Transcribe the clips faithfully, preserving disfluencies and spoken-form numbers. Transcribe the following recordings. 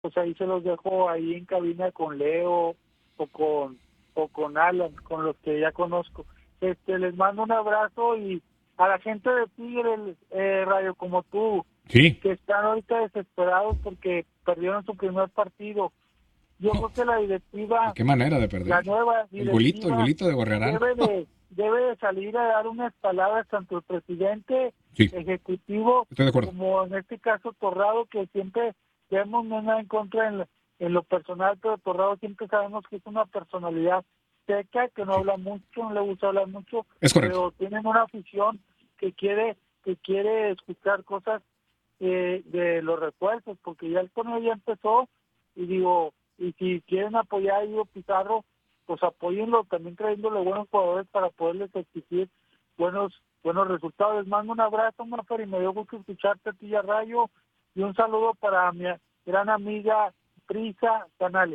pues ahí se los dejo ahí en cabina con Leo o con o con Alan, con los que ya conozco. Este, les mando un abrazo y a la gente de Tigres, eh, Radio, como tú, sí, que están ahorita desesperados porque perdieron su primer partido. Yo creo que la directiva, qué manera de perder. la nueva El golito, el directiva, golito de Gorriarán. debe de, debe de salir a dar unas palabras tanto el presidente, Sí. ejecutivo, Estoy de acuerdo. como en este caso Torrado, que siempre vemos no nada en contra en, en lo personal, pero Torrado siempre sabemos que es una personalidad seca, que no habla mucho, no le gusta hablar mucho, Es correcto. pero tienen una afición que quiere que quiere escuchar cosas eh, de los refuerzos, porque ya el torneo ya empezó y digo, y si quieren apoyar a Ivo Pizarro, pues apóyenlo, también trayéndole buenos jugadores para poderles exigir buenos buenos resultados. Les mando un abrazo, Mafer, y me dio gusto escucharte a ti y a Rayo, y un saludo para mi gran amiga Brisa Canales.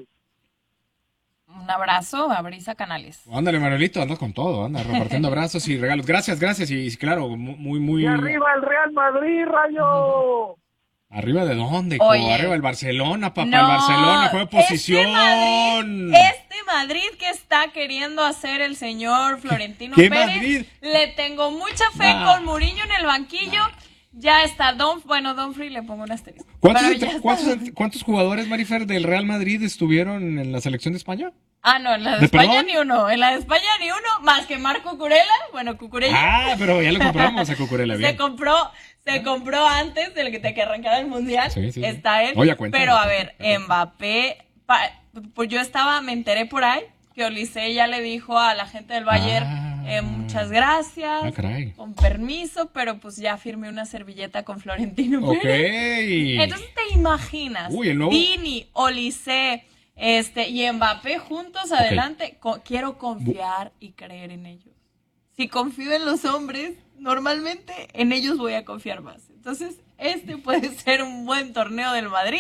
Un abrazo a Brisa Canales. Ándale, Manuelito, andas con todo, anda repartiendo abrazos y regalos. Gracias, gracias, y, y claro, muy, muy... ¡Y arriba el Real Madrid, Rayo! ¿Arriba de dónde? Oye, arriba el Barcelona, papá, no, el Barcelona, juega posición. Este Madrid, este Madrid que está queriendo hacer el señor Florentino ¿Qué Pérez, Madrid? le tengo mucha fe Nah. con Mourinho en el banquillo. Ya está Don, bueno, Dumfries le pongo un asterisco. ¿Cuántos, Pero entre- ya está. ¿cuántos, cuántos jugadores, Marifer, del Real Madrid estuvieron en la selección de España? Ah, no, en la de, ¿De España perdón? ni uno, en la de España ni uno, más que Marco Cucurella, bueno, Cucurella. Ah, pero ya lo compramos a Cucurella, bien. Se compró, se compró antes de que, de que arrancara el mundial. Sí, sí, sí. Está él. Oye, cuenta, pero a cuenta, ver, Mbappé, pa- pues yo estaba, me enteré por ahí que Olise ya le dijo a la gente del Bayern, Ah. eh, muchas gracias, Ah, caray. con permiso, pero pues ya firmé una servilleta con Florentino Ok. Pérez. Entonces te imaginas, Uy, el nuevo- Vini, Olise, este y Mbappé juntos adelante, co- quiero confiar y creer en ellos. Si confío en los hombres, normalmente en ellos voy a confiar más. Entonces, este puede ser un buen torneo del Madrid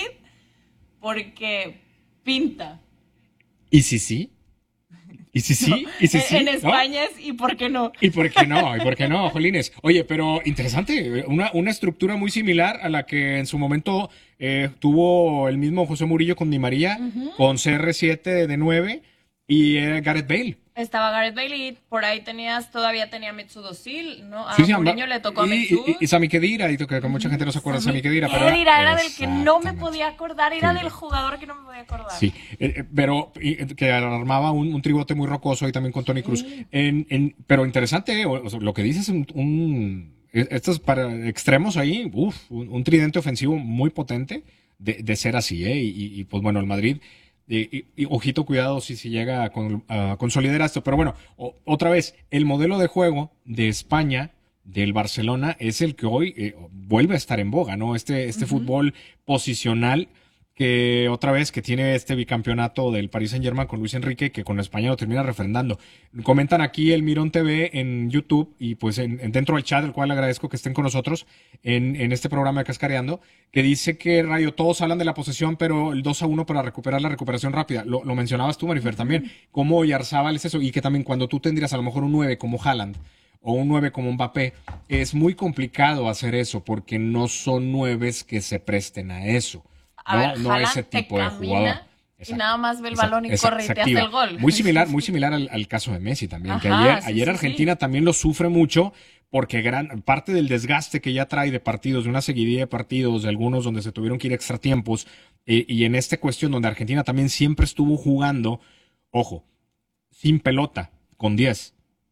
porque pinta. ¿Y si sí? ¿Y si sí? ¿Y si En- sí? en ¿No? España es y por qué no. ¿Y por qué no? ¿Y por qué no, Jolines? Oye, pero interesante, una, una estructura muy similar a la que en su momento eh, tuvo el mismo José Murillo con Di María, con C R siete de nueve y eh, Gareth Bale. Estaba Gareth Bale y por ahí tenías, todavía tenía Mesut Özil, ¿no? A Sí, sí, Mourinho amba- le tocó a y, Mesut. y, y Sami Khedira, y que mucha gente no se acuerda de Sami Khedira, pero Khedira era del que no me Exactamente. podía acordar, era Sí. del jugador que no me podía acordar. Sí, eh, eh, pero y, eh, que armaba un, un tribote muy rocoso ahí también con Toni Cruz. En, en, pero interesante, eh, o- o sea, lo que dices, un, un eh, estos para extremos ahí, uf, un, un tridente ofensivo muy potente de, de ser así, ¿eh? Y, y, y, pues bueno, el Madrid, eh, y, y ojito, cuidado si, si llega a, con, a consolidar esto. Pero bueno, o- otra vez, el modelo de juego de España, del Barcelona, es el que hoy eh, vuelve a estar en boga, ¿no? Este, este fútbol posicional que otra vez que tiene este bicampeonato del Paris Saint-Germain con Luis Enrique, que con España lo termina refrendando. Comentan aquí el Mirón T V en YouTube y pues en, en dentro del chat, el cual agradezco que estén con nosotros en, en este programa de Cascareando, que dice que, Rayo, todos hablan de la posesión, pero el dos a uno para recuperar la recuperación rápida. Lo, lo mencionabas tú, Marifer, también. Cómo Oyarzabal es eso, y que también cuando tú tendrías a lo mejor un nueve como Haaland, o un nueve como Mbappé, es muy complicado hacer eso, porque no son nueves que se presten a eso. A No, ver, no Haaland ese te tipo de camina jugador. y Exacto. nada más ve el Exacto. balón y Exacto. corre y Se te hace activa. el gol. Muy similar, muy similar al, al caso de Messi también, que Ajá, ayer, sí, ayer sí, Argentina sí. también lo sufre mucho porque gran parte del desgaste que ya trae de partidos, de una seguidilla de partidos, de algunos donde se tuvieron que ir extra tiempos, eh, y en esta cuestión donde Argentina también siempre estuvo jugando, ojo, sin pelota, con diez.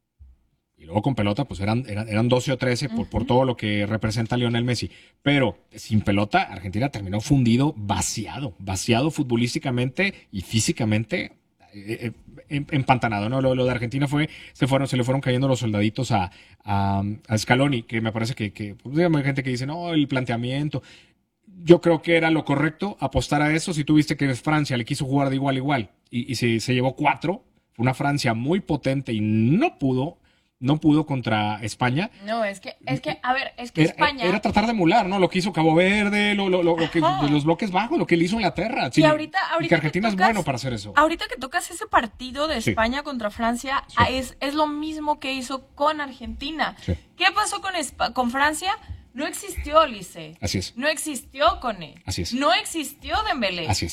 Y luego con pelota, pues eran, eran, eran doce o trece por, por todo lo que representa Lionel Messi. Pero sin pelota, Argentina terminó fundido, vaciado, vaciado futbolísticamente y físicamente, eh, eh, empantanado, ¿no? Lo, lo de Argentina fue, se fueron, se le fueron cayendo los soldaditos a, a, a Scaloni, que me parece que, que pues, hay gente que dice, no, el planteamiento. Yo creo que era lo correcto apostar a eso. Si tuviste que Francia le quiso jugar de igual a igual y, y se, se llevó cuatro, fue una Francia muy potente y no pudo. No pudo contra España. No, es que, es que, a ver, es que Era, España... era tratar de emular, ¿no? Lo que hizo Cabo Verde, lo, lo, lo, lo que, los bloques bajos, lo que le hizo Inglaterra. Sí, y ahorita, y ahorita que Argentina que es tocas- bueno para hacer eso. Ahorita que tocas ese partido de Sí. España contra Francia, Sí. ah, es, es lo mismo que hizo con Argentina. Sí. ¿Qué pasó con, Espa- con Francia? No existió Olise. Así es. No existió Koné. Así es. No existió Dembélé. Así es.